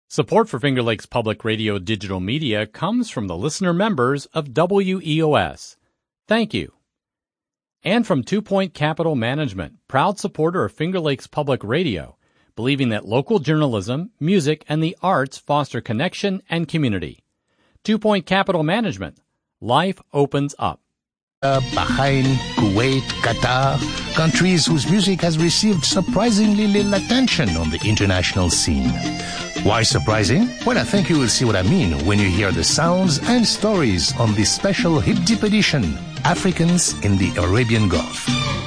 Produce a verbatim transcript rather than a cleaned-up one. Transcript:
Support for Finger Lakes Public Radio digital media comes from the listener members of W E O S. Thank you. And from Two Point Capital Management, proud supporter of Finger Lakes Public Radio, believing that local journalism, music, and the arts foster connection and community. Two Point Capital Management. Life opens up. Uh, Bahrain, Kuwait, Qatar, countries whose music has received surprisingly little attention on the international scene. Why surprising? Well, I think you will see what I mean when you hear the sounds and stories on this special Hip Deep edition, Africans in the Arabian Gulf.